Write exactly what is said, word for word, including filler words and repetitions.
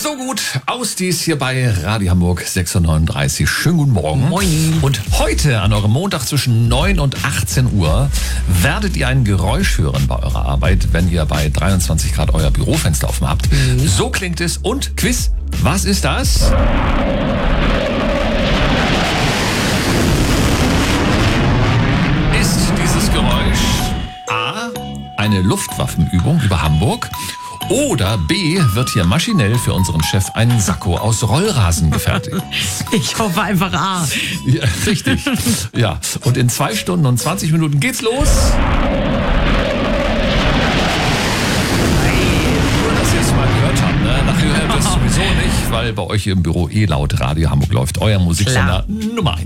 So gut aus dies hier bei Radio Hamburg sechshundertneununddreißig. Schönen guten Morgen. Moin. Und heute an eurem Montag zwischen neun und achtzehn Uhr werdet ihr ein Geräusch hören bei eurer Arbeit, wenn ihr bei dreiundzwanzig Grad euer Bürofenster offen habt. Mhm. So klingt es. Und Quiz, was ist das? Ist dieses Geräusch A, eine Luftwaffenübung über Hamburg? Oder B, wird hier maschinell für unseren Chef ein Sakko aus Rollrasen gefertigt? Ich hoffe einfach A. Ja, richtig. Ja, und in zwei Stunden und zwanzig Minuten geht's los. Nur, dass ihr es mal gehört habt, ne? Nachher hört ihr es sowieso nicht, weil bei euch im Büro eh laut Radio Hamburg läuft. Euer Musiksender Nummer eins.